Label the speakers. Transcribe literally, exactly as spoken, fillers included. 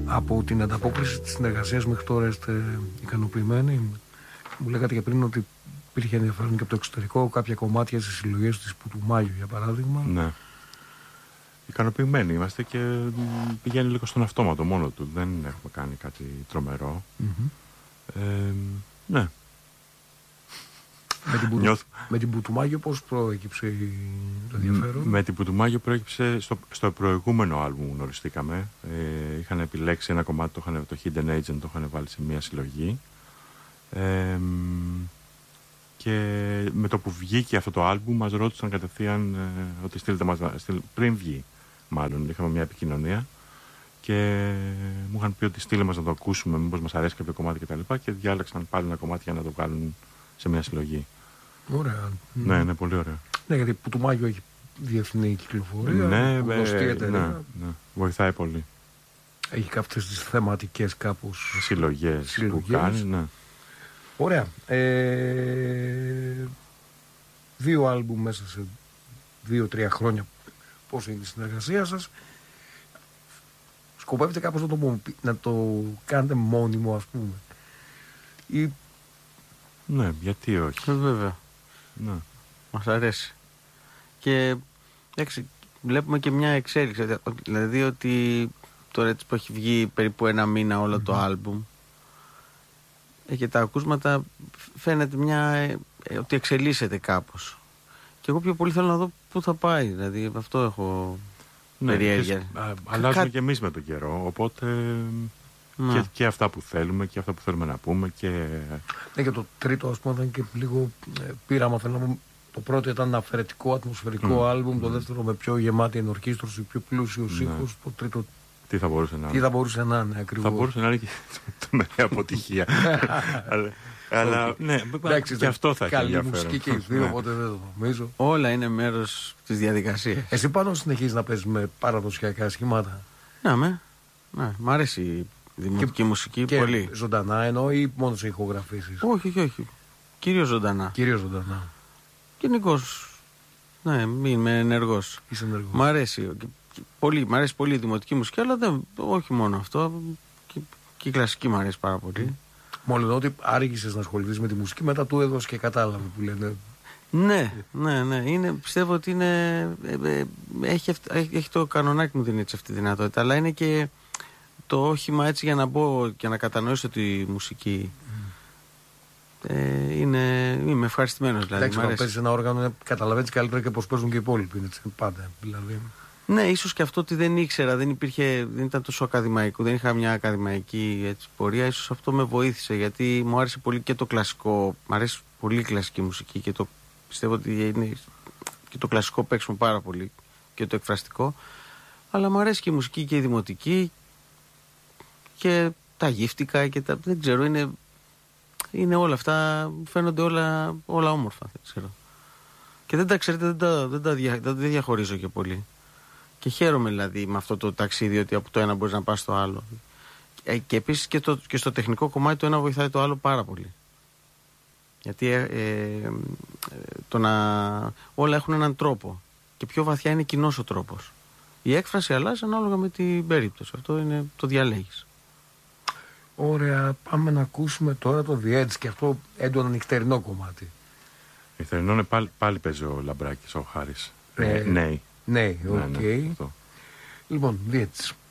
Speaker 1: Από την ανταπόκριση της συνεργασίας μέχρι τώρα είστε ικανοποιημένοι? Μου λέγατε και πριν ότι υπήρχε ενδιαφέρον και από το εξωτερικό, κάποια κομμάτια στις συλλογές της Πουτουμάγιο για παράδειγμα.
Speaker 2: Ναι. Ικανοποιημένοι είμαστε και πηγαίνει λίγο στον αυτόματο μόνο του. Δεν έχουμε κάνει κάτι τρομερό. Mm-hmm. Ε, ναι.
Speaker 1: Με την, Πουτου... με την Πουτουμάγιο πώς προέκυψε το ενδιαφέρον?
Speaker 2: Με την Πουτουμάγιο προέκυψε στο, στο προηγούμενο άλμπουμ γνωριστήκαμε. Ε, είχαν επιλέξει ένα κομμάτι, το, είχαν, το Hidden Agent, το είχαν βάλει σε μια συλλογή. Ε, και με το που βγήκε αυτό το άλμπουμ μας ρώτησαν κατευθείαν ε, ότι στείλτε μας, στείλ, πριν βγει μάλλον, είχαμε μια επικοινωνία και μου είχαν πει ότι στείλε μας να το ακούσουμε, μήπως μας αρέσει κάποιο κομμάτι κτλ. Και, και διάλεξαν πάλι ένα κομμάτι για να το βγάλουν σε μια συλλογή.
Speaker 1: Ωραία.
Speaker 2: Ναι, είναι πολύ ωραία.
Speaker 1: Ναι, γιατί που το Μάγιο έχει διεθνή κυκλοφορία.
Speaker 2: Ναι, ε, ναι, ναι, βοηθάει πολύ.
Speaker 1: Έχει κάποιες τις θεματικές κάπως
Speaker 2: συλλογές, συλλογές που κάνει, ναι.
Speaker 1: Ωραία. Ε, δύο άλμπουμ μέσα σε δύο-τρία χρόνια. Πώς είναι η συνεργασία σας? Σκοπεύετε κάπως να το, να το κάνετε μόνιμο, ας πούμε? Ή...
Speaker 2: Ναι, γιατί όχι.
Speaker 3: Ε, βέβαια.
Speaker 2: Ναι.
Speaker 3: Μας αρέσει. Και έξι, βλέπουμε και μια εξέλιξη. Δηλαδή ότι τώρα έτσι που έχει βγει περίπου ένα μήνα όλο mm-hmm. το άλμπουμ και τα ακούσματα φαίνεται μια, ε, ότι εξελίσσεται κάπως. Και εγώ πιο πολύ θέλω να δω πού θα πάει. Δηλαδή αυτό έχω ναι, περιέργεια.
Speaker 2: Και, α, αλλάζουμε Κα... και εμείς με τον καιρό. Οπότε και, και αυτά που θέλουμε και αυτά που θέλουμε να πούμε. Και,
Speaker 1: ναι, και το τρίτο ας πούμε ήταν και λίγο ε, πείραμα. Θέλω να πούμε, το πρώτο ήταν ένα αφαιρετικό ατμοσφαιρικό mm. άλμπουμ. Mm. Το δεύτερο με πιο γεμάτη ενορχήστρωση, πιο πλούσιος ήχος. Mm. Το τρίτο.
Speaker 2: Τι θα μπορούσε να είναι.
Speaker 1: Τι θα μπορούσε να είναι ακριβώς.
Speaker 2: Θα μπορούσε να είναι και το με αποτυχία. αλλά αλλά okay. ναι, εντάξει, και αυτό θα έχει ενδιαφέρον.
Speaker 1: Καλή μουσική και οι δύο, οπότε δεν το νομίζω.
Speaker 3: Όλα είναι μέρος της διαδικασίας.
Speaker 1: Εσύ πάνω συνεχίζεις να παίζεις με παραδοσιακά σχήματα?
Speaker 3: Ναι, με. Ναι, μ' αρέσει η δημοτική και, μουσική
Speaker 1: και
Speaker 3: πολύ.
Speaker 1: Ζωντανά εννοώ ή μόνο σε ηχογραφήσεις?
Speaker 3: Όχι, όχι, όχι. Κυρίως ζωντανά.
Speaker 1: Κυρίως ζωντανά.
Speaker 3: Γενικώς. Ναι, είμαι ενεργός.
Speaker 1: Είσαι ενεργός.
Speaker 3: Μ' αρέσει. Πολύ, μ' αρέσει πολύ η δημοτική μουσική, αλλά δεν, όχι μόνο αυτό. Και, και η κλασική μ' αρέσει πάρα πολύ. Mm.
Speaker 1: Μόνο ότι άργησες να ασχοληθείς με τη μουσική, μετά του έδωσε και κατάλαβε που λένε.
Speaker 3: Ναι, ναι, ναι. Είναι, πιστεύω ότι είναι. Ε, ε, έχει, έχει, έχει το κανονάκι μου δίνει έτσι αυτή τη δυνατότητα, αλλά είναι και το όχημα έτσι για να μπω και να κατανοήσω τη μουσική. Mm. Ε, είναι, είμαι ευχαριστημένος δηλαδή.
Speaker 1: Εντάξει, όταν παίζεις ένα όργανο, καταλαβαίνεις καλύτερα και πώς παίζουν και οι υπόλοιποι. Έτσι, πάντα δηλαδή. Ναι,
Speaker 3: ίσως και αυτό ότι δεν ήξερα, δεν υπήρχε, δεν ήταν τόσο ακαδημαϊκό, δεν είχα μια ακαδημαϊκή έτσι, πορεία. Ίσως αυτό με βοήθησε, γιατί μου άρεσε πολύ και το κλασικό. Μου αρέσει πολύ η κλασική μουσική και το πιστεύω ότι είναι και το κλασικό παίξιμο πάρα πολύ και το εκφραστικό. Αλλά μου αρέσει και η μουσική και η δημοτική και τα γύφτικα και τα. Δεν ξέρω, είναι, είναι όλα αυτά, φαίνονται όλα, όλα όμορφα. Δεν ξέρω. Και δεν τα ξέρετε, δεν τα, δεν τα δια, δεν διαχωρίζω και πολύ. Και χαίρομαι δηλαδή με αυτό το ταξίδι, ότι από το ένα μπορείς να πας στο άλλο. Και επίσης και, το, και στο τεχνικό κομμάτι το ένα βοηθάει το άλλο πάρα πολύ. Γιατί ε, ε, το να, όλα έχουν έναν τρόπο. Και πιο βαθιά είναι κοινός ο τρόπος. Η έκφραση αλλάζει ανάλογα με την περίπτωση. Αυτό είναι, το διαλέγεις.
Speaker 1: Ωραία, πάμε να ακούσουμε τώρα το The Edge και αυτό έντονα νυχτερινό κομμάτι.
Speaker 2: Νυχτερινό είναι πάλι, πάλι παίζει ο Λαμπράκης, ο Χάρης.
Speaker 1: Ε,
Speaker 2: ε, ναι.
Speaker 1: Ναι, οκ.
Speaker 2: Okay. Ναι, ναι,
Speaker 1: λοιπόν, The Edge.